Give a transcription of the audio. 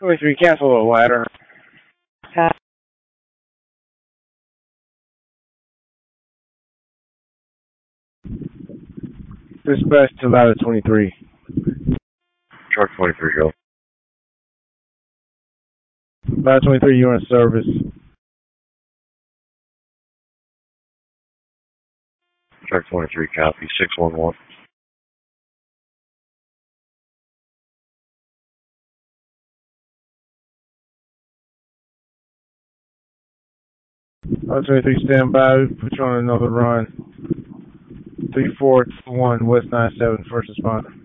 23, cancel a ladder. Dispatch to ladder 23. Truck 23, go. Ladder 23, you're in service. Truck 23, copy. 611. Ladder 23, stand by. Put you on another run. 341 West 97, first responder.